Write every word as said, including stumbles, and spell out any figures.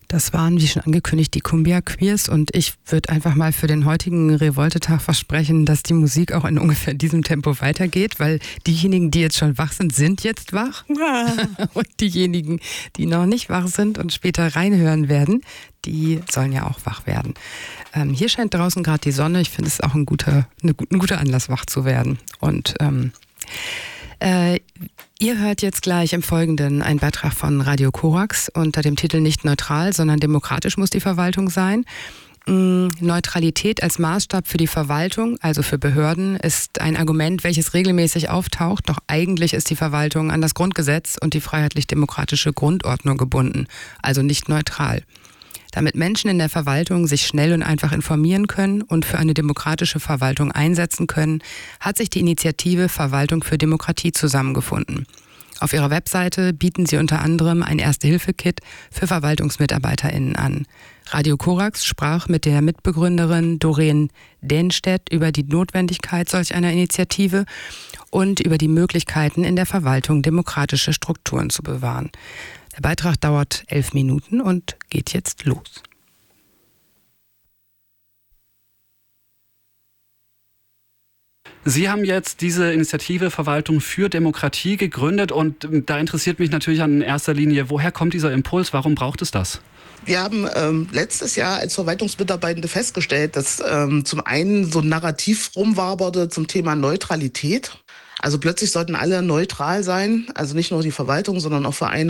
Das waren, wie schon angekündigt, die Cumbia Queers und ich würde einfach mal für den heutigen Revoltetag versprechen, dass die Musik auch in ungefähr diesem Tempo weitergeht, weil diejenigen, die jetzt schon wach sind, sind jetzt wach ja. Und diejenigen, die noch nicht wach sind und später reinhören werden, die sollen ja auch wach werden. Ähm, hier scheint draußen gerade die Sonne. Ich finde es auch ein guter, eine, ein guter Anlass, wach zu werden. Und ähm, äh, ihr hört jetzt gleich im Folgenden einen Beitrag von Radio Korax unter dem Titel Nicht neutral, sondern demokratisch muss die Verwaltung sein. Neutralität als Maßstab für die Verwaltung, also für Behörden, ist ein Argument, welches regelmäßig auftaucht. Doch eigentlich ist die Verwaltung an das Grundgesetz und die freiheitlich-demokratische Grundordnung gebunden, also nicht neutral. Damit Menschen in der Verwaltung sich schnell und einfach informieren können und für eine demokratische Verwaltung einsetzen können, hat sich die Initiative Verwaltung für Demokratie zusammengefunden. Auf ihrer Webseite bieten sie unter anderem ein Erste-Hilfe-Kit für VerwaltungsmitarbeiterInnen an. Radio Korax sprach mit der Mitbegründerin Doreen Denstedt über die Notwendigkeit solch einer Initiative und über die Möglichkeiten in der Verwaltung demokratische Strukturen zu bewahren. Der Beitrag dauert elf Minuten und geht jetzt los. Sie haben jetzt diese Initiative Verwaltung für Demokratie gegründet und da interessiert mich natürlich in erster Linie, woher kommt dieser Impuls, warum braucht es das? Wir haben ähm, letztes Jahr als Verwaltungsmitarbeitende festgestellt, dass ähm, zum einen so ein Narrativ rumwaberte zum Thema Neutralität. Also plötzlich sollten alle neutral sein, also nicht nur die Verwaltung, sondern auch Vereine,